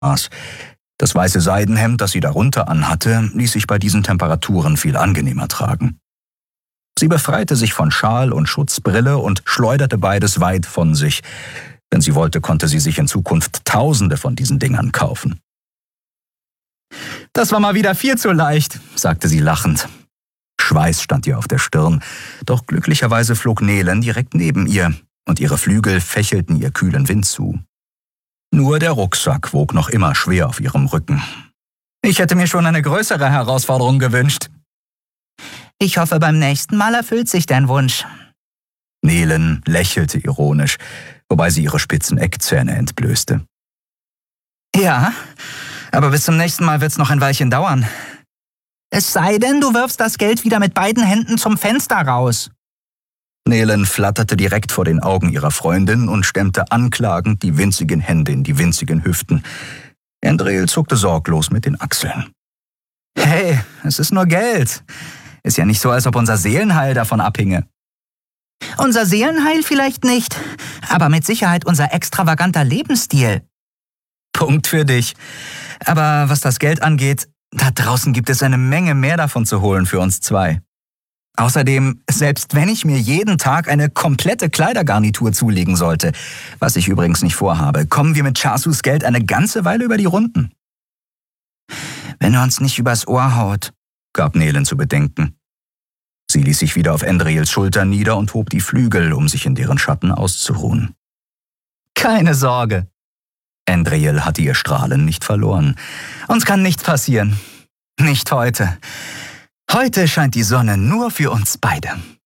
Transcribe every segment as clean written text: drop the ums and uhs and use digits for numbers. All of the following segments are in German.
Das weiße Seidenhemd, das sie darunter anhatte, ließ sich bei diesen Temperaturen viel angenehmer tragen. Sie befreite sich von Schal und Schutzbrille und schleuderte beides weit von sich. Wenn sie wollte, konnte sie sich in Zukunft Tausende von diesen Dingern kaufen. »Das war mal wieder viel zu leicht«, sagte sie lachend. Schweiß stand ihr auf der Stirn, doch glücklicherweise flog Nelen direkt neben ihr, und ihre Flügel fächelten ihr kühlen Wind zu. Nur der Rucksack wog noch immer schwer auf ihrem Rücken. »Ich hätte mir schon eine größere Herausforderung gewünscht.« »Ich hoffe, beim nächsten Mal erfüllt sich dein Wunsch.« Nelen lächelte ironisch, wobei sie ihre spitzen Eckzähne entblößte. »Ja, aber bis zum nächsten Mal wird's noch ein Weilchen dauern. Es sei denn, du wirfst das Geld wieder mit beiden Händen zum Fenster raus.« Nelen flatterte direkt vor den Augen ihrer Freundin und stemmte anklagend die winzigen Hände in die winzigen Hüften. Andriel zuckte sorglos mit den Achseln. »Hey, es ist nur Geld. Ist ja nicht so, als ob unser Seelenheil davon abhinge.« »Unser Seelenheil vielleicht nicht, aber mit Sicherheit unser extravaganter Lebensstil.« »Punkt für dich. Aber was das Geld angeht, da draußen gibt es eine Menge mehr davon zu holen für uns zwei. Außerdem, selbst wenn ich mir jeden Tag eine komplette Kleidergarnitur zulegen sollte, was ich übrigens nicht vorhabe, kommen wir mit Chasus Geld eine ganze Weile über die Runden.« »Wenn er uns nicht übers Ohr haut«, gab Nelen zu bedenken. Sie ließ sich wieder auf Andriels Schulter nieder und hob die Flügel, um sich in deren Schatten auszuruhen. »Keine Sorge.« Andriel hatte ihr Strahlen nicht verloren. »Uns kann nichts passieren. Nicht heute. Heute scheint die Sonne nur für uns beide.«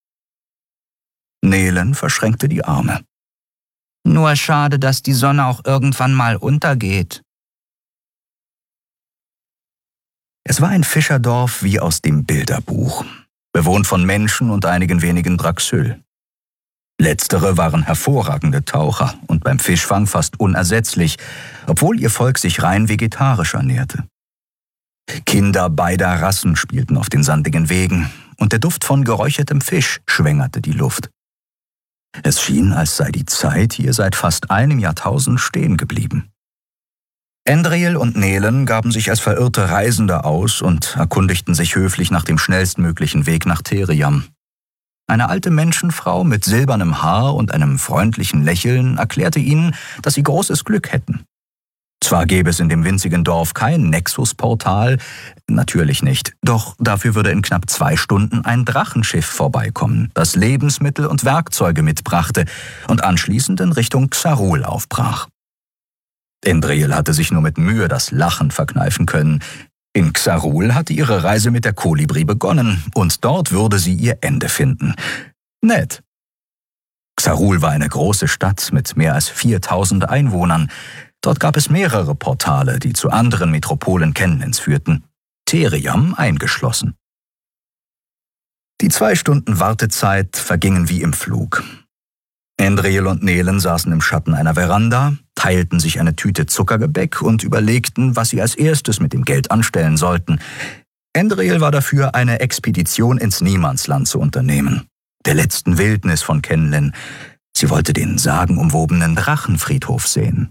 Nelen verschränkte die Arme. »Nur schade, dass die Sonne auch irgendwann mal untergeht.« Es war ein Fischerdorf wie aus dem Bilderbuch, bewohnt von Menschen und einigen wenigen Draxyl. Letztere waren hervorragende Taucher und beim Fischfang fast unersetzlich, obwohl ihr Volk sich rein vegetarisch ernährte. Kinder beider Rassen spielten auf den sandigen Wegen, und der Duft von geräuchertem Fisch schwängerte die Luft. Es schien, als sei die Zeit hier seit fast einem Jahrtausend stehen geblieben. Andriel und Nelen gaben sich als verirrte Reisende aus und erkundigten sich höflich nach dem schnellstmöglichen Weg nach Theriam. Eine alte Menschenfrau mit silbernem Haar und einem freundlichen Lächeln erklärte ihnen, dass sie großes Glück hätten. Zwar gäbe es in dem winzigen Dorf kein Nexus-Portal, natürlich nicht, doch dafür würde in knapp 2 Stunden ein Drachenschiff vorbeikommen, das Lebensmittel und Werkzeuge mitbrachte und anschließend in Richtung Xarul aufbrach. Andriel hatte sich nur mit Mühe das Lachen verkneifen können. In Xarul hatte ihre Reise mit der Kolibri begonnen und dort würde sie ihr Ende finden. Nett. Xarul war eine große Stadt mit mehr als 4000 Einwohnern. Dort gab es mehrere Portale, die zu anderen Metropolen Kenlens führten, Theriam eingeschlossen. Die 2 Stunden Wartezeit vergingen wie im Flug. Andriel und Nelen saßen im Schatten einer Veranda, teilten sich eine Tüte Zuckergebäck und überlegten, was sie als erstes mit dem Geld anstellen sollten. Andriel war dafür, eine Expedition ins Niemandsland zu unternehmen, der letzten Wildnis von Kenlen. Sie wollte den sagenumwobenen Drachenfriedhof sehen.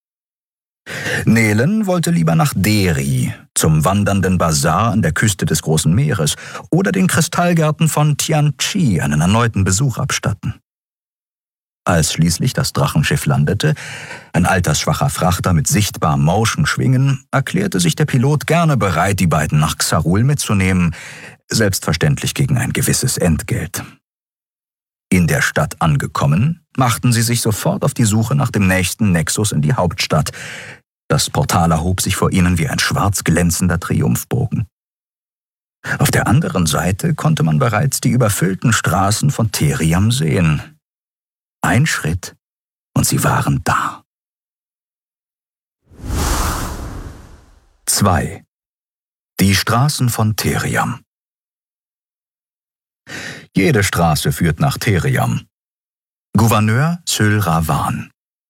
Nelen wollte lieber nach Deri, zum wandernden Bazar an der Küste des Großen Meeres oder den Kristallgärten von Tianchi einen erneuten Besuch abstatten. Als schließlich das Drachenschiff landete, ein altersschwacher Frachter mit sichtbar morschen Schwingen, erklärte sich der Pilot gerne bereit, die beiden nach Xarul mitzunehmen, selbstverständlich gegen ein gewisses Entgelt. In der Stadt angekommen, machten sie sich sofort auf die Suche nach dem nächsten Nexus in die Hauptstadt. Das Portal erhob sich vor ihnen wie ein schwarz glänzender Triumphbogen. Auf der anderen Seite konnte man bereits die überfüllten Straßen von Theriam sehen. Ein Schritt, und sie waren da. 2. Die Straßen von Theriam. Jede Straße führt nach Theriam. Gouverneur Syl Ravan.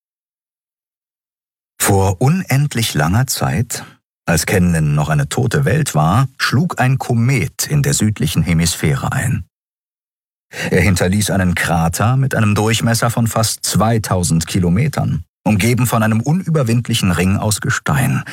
Vor unendlich langer Zeit, als Kenlen noch eine tote Welt war, schlug ein Komet in der südlichen Hemisphäre ein. Er hinterließ einen Krater mit einem Durchmesser von fast 2000 Kilometern umgeben von einem unüberwindlichen Ring aus Gestein.